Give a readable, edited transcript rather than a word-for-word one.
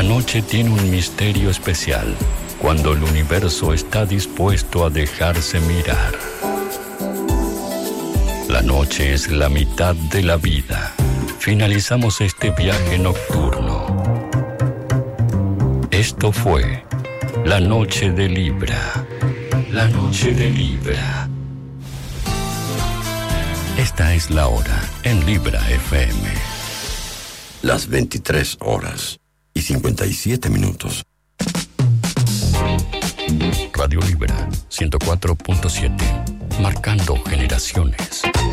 noche tiene un misterio especial cuando el universo está dispuesto a dejarse mirar. La noche es la mitad de la vida. Finalizamos este viaje nocturno. Esto fue La Noche de Libra. La Noche de Libra. Esta es la hora en Libra FM. Las 23 horas y 57 minutos. Radio Libra 104.7, marcando generaciones.